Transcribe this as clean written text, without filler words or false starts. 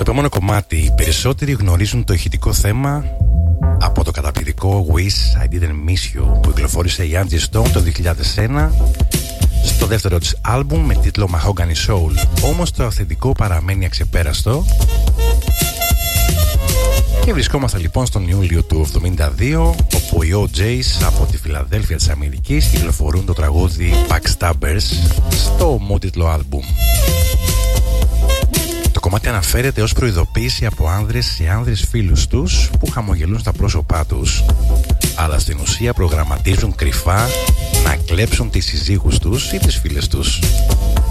επόμενο κομμάτι, οι περισσότεροι γνωρίζουν το ηχητικό θέμα από το καταπληκτικό Wish I Didn't Miss You που κυκλοφόρησε η Angie Stone το 2001 στο δεύτερο της άλμπουμ με τίτλο Mahogany Soul. Όμως το αυθεντικό παραμένει αξεπέραστο. Και βρισκόμαστε λοιπόν στον Ιούλιο του 1972, όπου οι OJs από τη Φιλαδέλφια της Αμερικής κυκλοφορούν το τραγούδι Backstabbers στο ομότιτλο άλμπουμ. Το κομμάτι αναφέρεται ως προειδοποίηση από άνδρες σε άνδρες φίλους τους που χαμογελούν στα πρόσωπά τους, αλλά στην ουσία προγραμματίζουν κρυφά να κλέψουν τις συζύγους τους ή τις φίλες τους.